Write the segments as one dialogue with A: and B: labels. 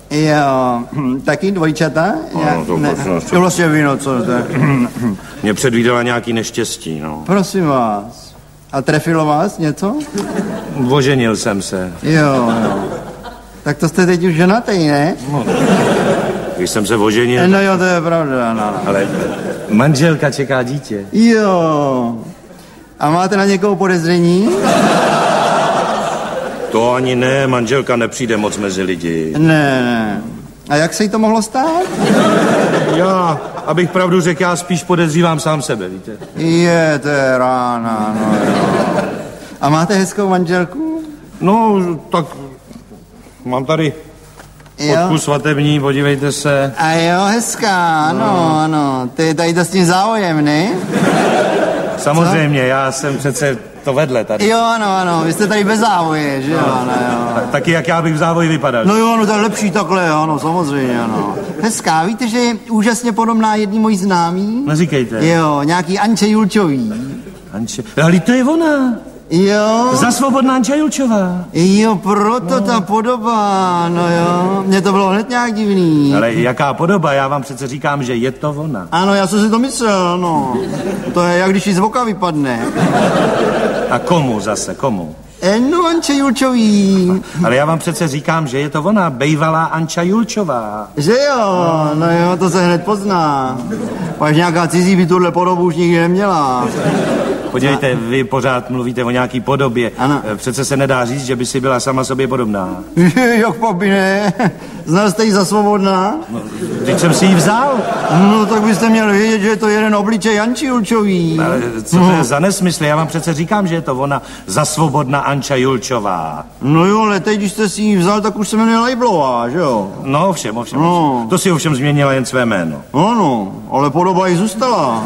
A: Jo, taky dvojčata?
B: To
A: vlastně víno, co to je?
B: Mě předvídala nějaký neštěstí, no.
A: Prosím vás. A trefilo vás něco?
B: Oženil jsem se.
A: Jo. Tak to jste teď už ženatý, ne?
B: No, když jsem se oženil...
A: No jo, to je pravda, no.
B: Ale manželka čeká dítě.
A: Jo. A máte na někoho podezření?
B: To ani ne, manželka nepřijde moc mezi lidi.
A: Ne. A jak se jí to mohlo stát?
B: Já, abych pravdu řekl, já spíš podezřívám sám sebe, víte.
A: Je, to je rána, no jo. A máte hezkou manželku?
B: No, tak mám tady fotku svatební, podívejte se.
A: A jo, hezká, ano. Ty tady to s tím závojem, ne?
B: Samozřejmě, já jsem přece to vedle tady.
A: Jo, ano, vy jste tady bez závoje, že jo, ano, jo.
B: Taky jak já bych v závoji vypadal.
A: No jo, to je lepší takhle, ano, samozřejmě, ano. Hezká, víte, že je úžasně podobná jedný mojí známý?
B: Neříkejte.
A: Jo, nějaký Anče Julčový.
B: Anče, ale to je ona.
A: Jo.
B: Za Svobodná Anča Julčová.
A: Jo, proto ta podoba, no jo. Mně to bylo hned nějak divný.
B: Ale jaká podoba? Já vám přece říkám, že je to ona.
A: Ano, já jsem si to myslel, no. To je jak když jí z voka vypadne.
B: A komu zase, komu?
A: No, Anče Julčový.
B: Ale já vám přece říkám, že je to ona, bejvalá Anča Julčová.
A: Že jo, no jo, to se hned pozná. Až nějaká cizí by tuhle podobu už nikdy neměla.
B: Podívejte, vy pořád mluvíte o nějaký podobě.
A: Ano.
B: Přece se nedá říct, že by si byla sama sobě podobná.
A: Jak papi, ne? Znal jste jí za Svobodná?
B: No, teď jsem si ji vzal.
A: No, tak byste měli vědět, že je to jeden obličej Anči Julčový.
B: Ale co to je za nesmysl? Já vám přece říkám, že je to ona, za Svobodná Anča Julčová.
A: No jo, ale teď, když jste si ji vzal, tak už se jmenuje Lejblová, že jo?
B: No, ovšem. No. To si ovšem změnila jen své jméno.
A: Ano, ale podoba jí zůstala.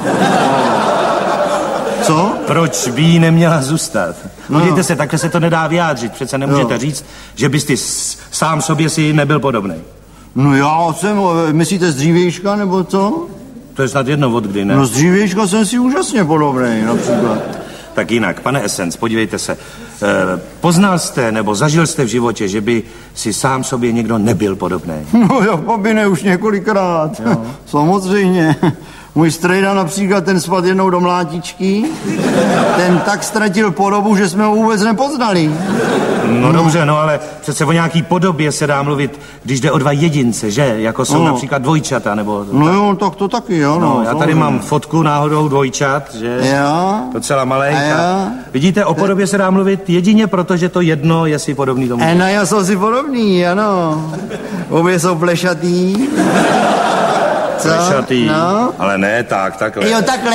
A: Co?
B: Proč by jí neměla zůstat? Podívejte se, takhle se to nedá vyjádřit. Přece nemůžete říct, že byste sám sobě si nebyl podobný.
A: No já jsem, myslíte z dřívějška, nebo co?
B: To je snad jedno od kdy, ne?
A: No z dřívějška jsem si úžasně podobný, například.
B: Tak jinak, pane Essence, podívejte se. Poznal jste nebo zažil jste v životě, že by si sám sobě někdo nebyl podobný?
A: No jak papi, ne, už několikrát. Jo. Samozřejmě. Můj strejda například, ten spadl jednou do mlátičky, ten tak ztratil podobu, že jsme ho vůbec nepoznali.
B: No dobře, no ale přece o nějaký podobě se dá mluvit, když jde o dva jedince, že? Jako jsou například dvojčata, nebo...
A: No jo, tak to taky, jo.
B: No, já tady mám fotku náhodou dvojčat, že?
A: Jo.
B: Docela malenka. Vidíte, o podobě se dá mluvit jedině proto, že to jedno je si podobný tomu.
A: No, já jsou si podobný, ano. Obě jsou plešatý. Co?
B: Plešatý,
A: no?
B: Ale ne takhle.
A: Jo, takhle.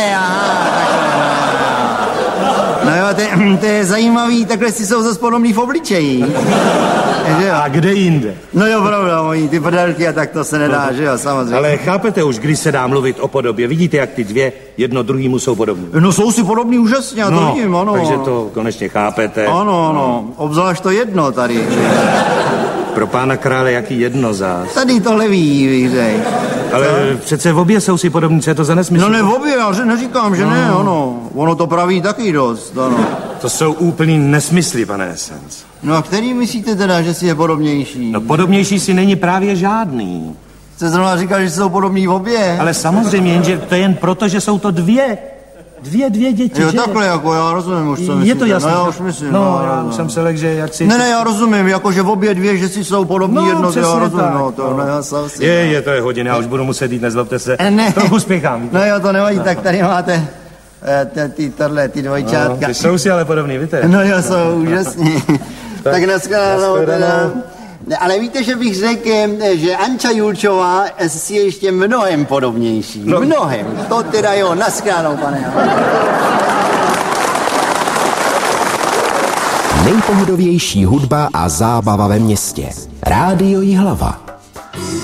A: No jo, to je zajímavý, takhle si jsou zase podobný v obličeji.
B: A kde jinde?
A: No jo, pravda, mojí ty prdelky a tak to se nedá, že jo, samozřejmě.
B: Ale chápete už, když se dá mluvit o podobě, vidíte, jak ty dvě jedno druhýmu jsou podobný.
A: No jsou si podobný úžasně, já to vidím, ano.
B: Takže to konečně chápete.
A: Ano, obzvlášť to jedno tady.
B: Pro pána krále, jaký jedno zás.
A: Tady tohle ví, bych řekl.
B: Ale přece v obě jsou si podobní, co je to za nesmysl?
A: No ne v obě, já neříkám, že ne, ano. Ono to praví taky dost, ano.
B: To jsou úplný nesmysly, pane Essence.
A: No a který myslíte teda, že si je podobnější?
B: No podobnější si není právě žádný.
A: Jste zrovna říkal, že jsou podobní v obě.
B: Ale samozřejmě, jenže to je jen proto, že jsou to dvě děti,
A: jo,
B: že?
A: takhle, jako já rozumím už, co myslíte.
B: Je to jasné.
A: No já už myslím.
B: No, já už jsem se lek, že jak si...
A: Ne, já rozumím, jako že v obě dvě, že si jsou podobní jedno, já rozumím.
B: Tak,
A: no, to, no, já jsem si...
B: To je hodin, já už budu muset jít, nezlobte se.
A: Ne.
B: Trochu spěchám.
A: No jo, to nevadí, tak tady máte ty dvojčátka.
B: Ty jsou si ale podobný, víte?
A: No jo, jsou úžasní. Tak nashledanou teda. Ale víte, že bych řekl, že Anča Julčová si je ještě mnohem podobnější. No. Mnohem. To teda jo, nashledanou, pane.
C: Nejpohodovější hudba a zábava ve městě. Rádio Jihlava.